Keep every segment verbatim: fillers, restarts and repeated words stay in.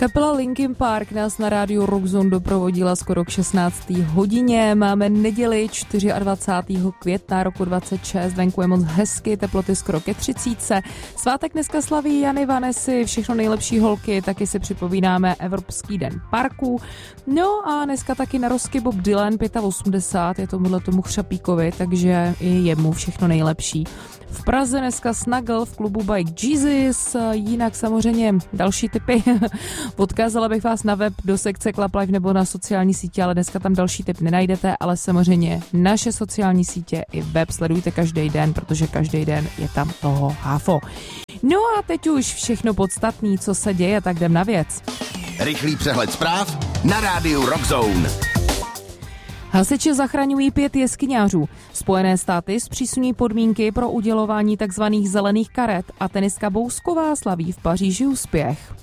Kapela Linkin Park nás na rádiu Rockzone doprovodila skoro k šestnácté hodině. Máme neděli dvacátého čtvrtého května roku dvacet šest, venku je moc hezky, teploty skoro ke třicítce. Svátek dneska slaví Jany, Vanessy, všechno nejlepší holky, taky si připomínáme Evropský den parku. No a dneska taky na rozky Bob Dylan, osmdesát pět, je tomuhle tomu chřapíkovi, takže i jemu všechno nejlepší. V Praze dneska Snuggle v klubu Bike Jesus, jinak samozřejmě další tipy. Odkázala bych vás na web do sekce Club Life nebo na sociální sítě, ale dneska tam další tip nenajdete, ale samozřejmě naše sociální sítě i web sledujte každý den, protože každý den je tam toho háfo. No a teď už všechno podstatné, co se děje, tak jdem na věc. Rychlý přehled zpráv na rádiu Rockzone. Hasiči zachraňují pět jeskyňářů. Spojené státy zpřísňují podmínky pro udělování tzv. Zelených karet a tenistka Bousková slaví v Paříži úspěch.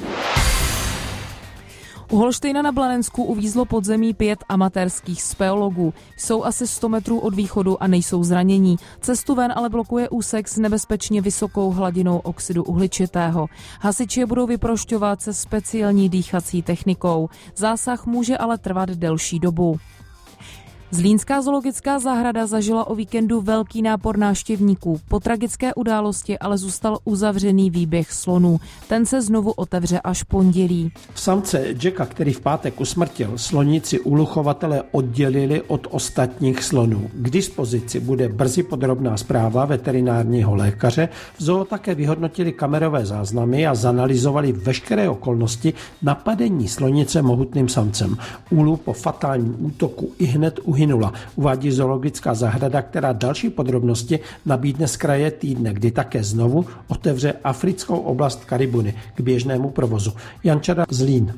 U Holštejna na Blanensku uvízlo pod zemí pět amatérských speologů. Jsou asi sto metrů od východu a nejsou zranění. Cestu ven ale blokuje úsek s nebezpečně vysokou hladinou oxidu uhličitého. Hasiči je budou vyprošťovat se speciální dýchací technikou. Zásah může ale trvat delší dobu. Zlínská zoologická zahrada zažila o víkendu velký nápor návštěvníků. Po tragické události ale zůstal uzavřený výběh slonů. Ten se znovu otevře až pondělí. Samce Jacka, který v pátek usmrtil, slonici uluchovatelé oddělili od ostatních slonů. K dispozici bude brzy podrobná zpráva veterinárního lékaře. V zoo také vyhodnotili kamerové záznamy a zanalyzovali veškeré okolnosti napadení slonice mohutným samcem. Ulu po fatálním útoku ihned uhynula, uvádí zoologická zahrada, která další podrobnosti nabídne z kraje týdne, kdy také znovu otevře africkou oblast Karibuny k běžnému provozu. Jančara, Zlín.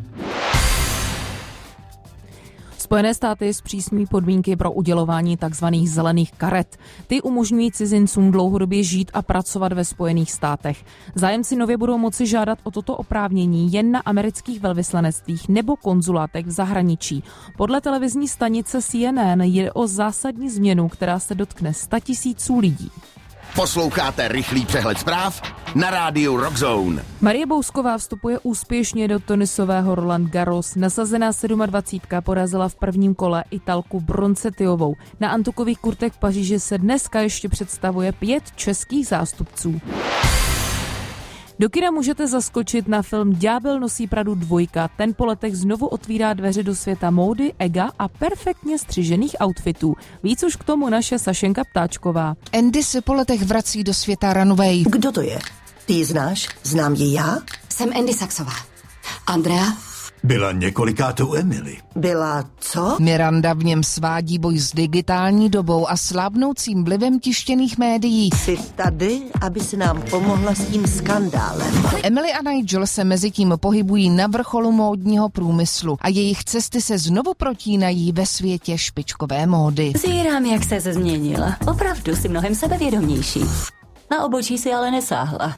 Spojené státy zpřísňují podmínky pro udělování tzv. Zelených karet. Ty umožňují cizincům dlouhodobě žít a pracovat ve Spojených státech. Zájemci nově budou moci žádat o toto oprávnění jen na amerických velvyslanectvích nebo konzulátech v zahraničí. Podle televizní stanice C N N jde o zásadní změnu, která se dotkne statisíců lidí. Posloucháte rychlý přehled zpráv na rádiu Rockzone. Marie Bousková vstupuje úspěšně do tenisového Roland Garros. Nasazená sedmadvacítka porazila v prvním kole Italku Broncetiovou. Na antukových kurtech v Paříži se dneska ještě představuje pět českých zástupců. Do kina můžete zaskočit na film Ďábel nosí Pradu dvojka. Ten po letech znovu otvírá dveře do světa módy, ega a perfektně střižených outfitů. Víc už k tomu naše Sašenka Ptáčková. Andy se po letech vrací do světa runway. Kdo to je? Ty ji znáš? Znám ji já? Jsem Andy Saxová. Andrea? Byla několikátou Emily. Byla co? Miranda v něm svádí boj s digitální dobou a slábnoucím vlivem tištěných médií. Jsi tady, aby si nám pomohla s tím skandálem. Emily a Nigel se mezitím pohybují na vrcholu módního průmyslu a jejich cesty se znovu protínají ve světě špičkové módy. Zírám, jak se změnila. Opravdu si mnohem sebevědomější. Na obočí si ale nesáhla.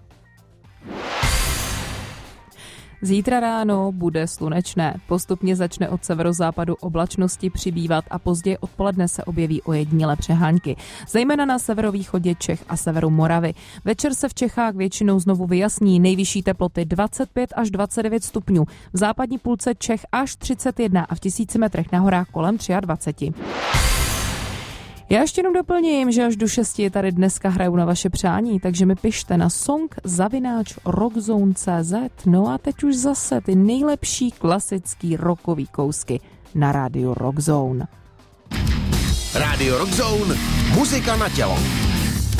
Zítra ráno bude slunečné. Postupně začne od severozápadu oblačnosti přibývat a později odpoledne se objeví ojedinělé přehánky. Zejména na severovýchodě Čech a severu Moravy. Večer se v Čechách většinou znovu vyjasní, nejvyšší teploty dvacet pět až dvacet devět stupňů. V západní půlce Čech až třicet jedna a v tisíci metrech na horách kolem dvacet tři. Já ještě jenom doplním, že až do šesti tady dneska hraju na vaše přání, takže mi pište na song zavináč rockzone tečka cé zet. No a teď už zase ty nejlepší klasický rockový kousky na rádiu Rockzone. Rádio Rockzone, muzika na tělo.